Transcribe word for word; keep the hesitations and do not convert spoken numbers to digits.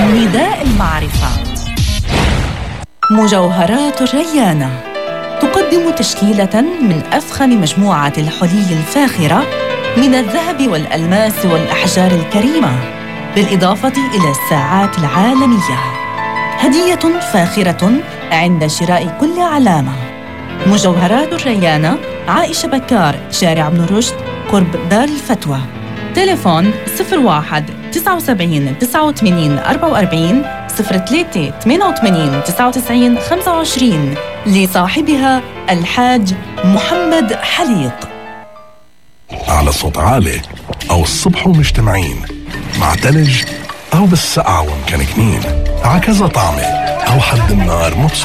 نداء المعرفة. مجوهرات الريانة تقدم تشكيلة من أفخم مجموعة الحلي الفاخرة من الذهب والألماس والأحجار الكريمة، بالإضافة إلى الساعات العالمية. هدية فاخرة عند شراء كل علامة. مجوهرات الريانة، عائشة بكار، شارع ابن رشد، قرب دار الفتوى. تليفون صفر واحد تسعة وسبعين تسعة وثمانين أربعة وأربعين صفر ثلاثة ثمانية وثمانين تسعة وتسعين خمسة وعشرين، لصاحبها الحاج محمد حليق. على صوت عالي أو الصبح ومجتمعين، مع تلج أو بالسقعة ومكنكنين، عكذا طعمة أو حد النار مبسوط.